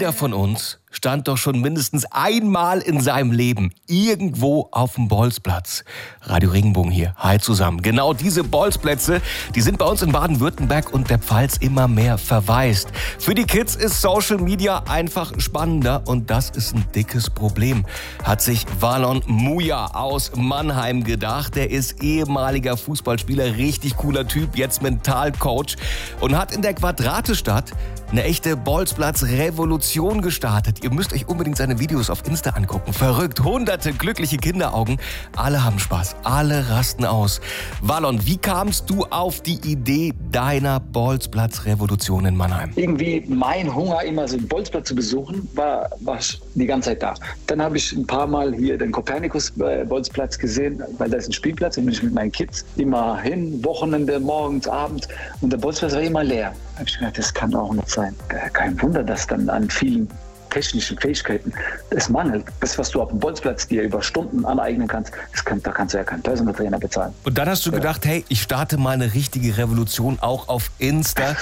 Jeder von uns stand doch schon mindestens einmal in seinem Leben irgendwo auf dem Bolzplatz. Radio Regenbogen hier. Hi zusammen. Genau diese Bolzplätze, die sind bei uns in Baden-Württemberg und der Pfalz immer mehr verwaist. Für die Kids ist Social Media einfach spannender und das ist ein dickes Problem, hat sich Valon Muja aus Mannheim gedacht. Der ist ehemaliger Fußballspieler, richtig cooler Typ, jetzt Mentalcoach und hat in der Quadratestadt eine echte Bolzplatz-Revolution gestartet. Ihr müsst euch unbedingt seine Videos auf Insta angucken. Verrückt, hunderte glückliche Kinderaugen. Alle haben Spaß, alle rasten aus. Valon, wie kamst du auf die Idee deiner Bolzplatz-Revolution in Mannheim? Irgendwie mein Hunger, immer so einen Bolzplatz zu besuchen, war die ganze Zeit da. Dann habe ich ein paar Mal hier den Kopernikus-Bolzplatz gesehen, weil da ist ein Spielplatz, da bin ich mit meinen Kids immer hin, Wochenende, morgens, abends. Und der Bolzplatz war immer leer. Da habe ich gedacht, das kann auch nicht sein. Kein Wunder, dass dann an vielen technischen Fähigkeiten es mangelt. Das, was du auf dem Bolzplatz dir über Stunden aneignen kannst, da kannst du ja keinen Personal Trainer bezahlen. Und dann hast du gedacht, hey, ich starte mal eine richtige Revolution auch auf Insta.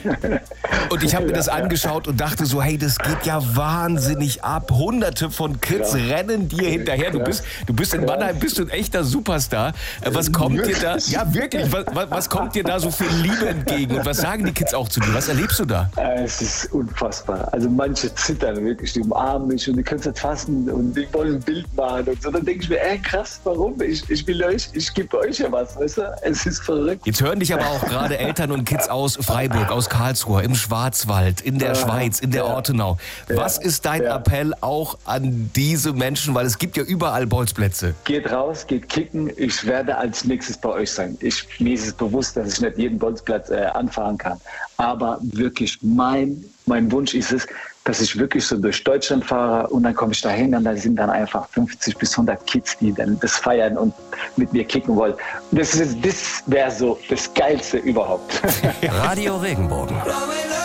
Und ich habe mir das angeschaut und dachte so, hey, das geht ja wahnsinnig ab. Hunderte von Kids rennen dir hinterher. Du bist in Mannheim, bist du ein echter Superstar. Was kommt dir da? Ja, wirklich. Was kommt dir da so für Liebe entgegen? Und was sagen die Kids auch zu dir? Was erlebst du da? Es ist unfassbar. Also manche zittern wirklich, die umarmen mich und die können es nicht fassen und die wollen ein Bild machen und so. Dann denke ich mir, krass, warum? Ich will euch, ich gebe euch ja was, weißt du? Es ist verrückt. Jetzt hören dich aber auch gerade Eltern und Kids aus Freiburg, aus Karlsruhe, im Schwarzwald, in der Schweiz, in der Ortenau. Was ist dein Appell auch an diese Menschen? Weil es gibt ja überall Bolzplätze. Geht raus, geht kicken. Ich werde als nächstes bei euch sein. Mir ist es bewusst, dass ich nicht jeden Bolzplatz anfahren kann. Aber wirklich, mein Wunsch ist es, dass ich wirklich so durch Deutschland fahre und dann komme ich da hin und da sind dann einfach 50 bis 100 Kids, die dann das feiern und mit mir kicken wollen. Das wäre so das Geilste überhaupt. Radio Regenbogen.